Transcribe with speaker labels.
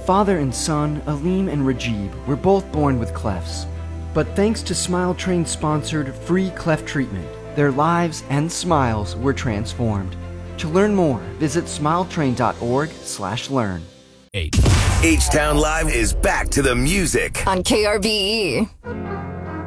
Speaker 1: father and son, Aleem and Rajib, were both born with clefts. But thanks to Smile Train's sponsored free cleft treatment, their lives and smiles were transformed. To learn more, visit smiletrain.org/learn.
Speaker 2: H-Town Live is back to the music
Speaker 3: on KRBE.